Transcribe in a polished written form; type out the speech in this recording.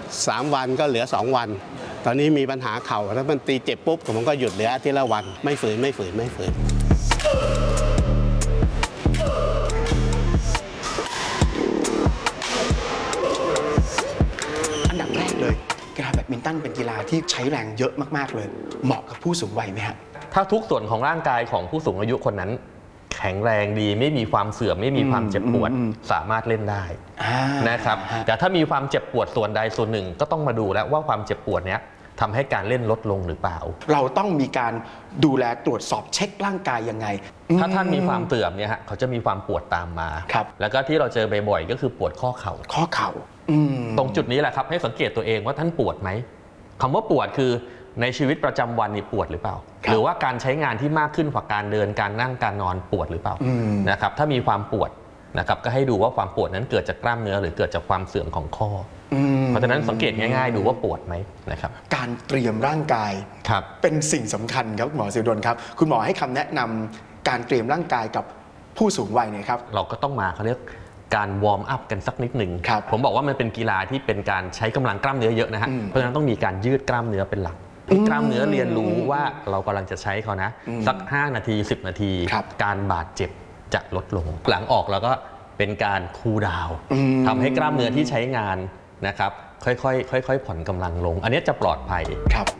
3 วันก็เหลือ 2 วันตอนนี้มีปัญหาเข่าแล้วมันตีเจ็บปุ๊บผมก็หยุดเหลืออาทิตย์ละวันไม่ฝืนอันดับแรกเลยกีฬาแบดมินตันเป็นกีฬาที่ใช้แรงเยอะมากๆเลยเหมาะกับผู้สูงวัยไหมฮะถ้าทุกส่วนของร่างกายของผู้สูงอายุคนนั้นแข็งแรงดีไม่มีความเสื่อมไม่มีความเจ็บปวดสามารถเล่นได้นะครับแต่ถ้ามีความเจ็บปวดส่วนใดส่วนหนึ่งก็ต้องมาดูแล้วว่าความเจ็บปวดเนี้ยทำให้การเล่นลดลงหรือเปล่าเราต้องมีการดูแลตรวจสอบเช็คร่างกายยังไงถ้าท่านมีความเสื่อมเนี่ยฮะเขาจะมีความปวดตามมาแล้วก็ที่เราเจอบ่อยๆก็คือปวดข้อเข่าตรงจุดนี้แหละครับให้สังเกตตัวเองว่าท่านปวดไหมคำว่าปวดคือในชีวิตประจำวันนี่ปวดหรือเปล่าหรือว่าการใช้งานที่มากขึ้นกว่าการเดินการนั่งการนอนปวดหรือเปล่านะครับถ้ามีความปวดนะครับก็ให้ดูว่าความปวดนั้นเกิดจากกล้ามเนื้อหรือเกิดจากความเสื่อมของข้อเพราะฉะนั้นสังเกตง่ายๆดูว่าปวดไหมนะครับการเตรียมร่างกายเป็นสิ่งสำคัญครับหมอศิวดลครับคุณหมอให้คำแนะนำการเตรียมร่างกายกับผู้สูงวัยเนี่ยครับเราก็ต้องมาเขาเรียกการวอร์มอัพกันสักนิดหนึ่งผมบอกว่ามันเป็นกีฬาที่เป็นการใช้กำลังกล้ามเนื้อเยอะนะฮะเพราะฉะนั้นต้องมีการยืดกล้ามเนื้อเป็นหลักกล้ามเนื้อเรียนรู้ว่าเรากำลังจะใช้เขานะสัก5 นาที 10 นาทีการบาดเจ็บจะลดลงหลังออกแล้วก็เป็นการคูลดาวน์ทำให้กล้ามเนื้อที่ใช้งานนะครับค่อยๆผ่อนกำลังลงอันนี้จะปลอดภัย